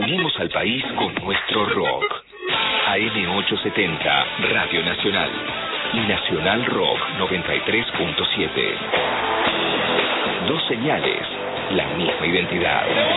Unimos al país con nuestro rock. AM870, Radio Nacional. Y Nacional Rock 93.7. Dos señales, la misma identidad.